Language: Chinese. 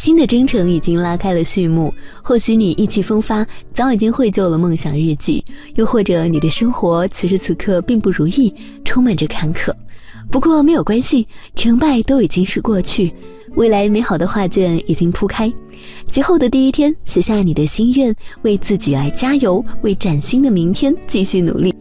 新的征程已经拉开了序幕，或许你意气风发，早已经绘就了梦想日记，又或者你的生活此时此刻并不如意，充满着坎坷。不过没有关系，成败都已经是过去，未来美好的画卷已经铺开。节后的第一天，写下你的心愿，为自己来加油，为崭新的明天继续努力。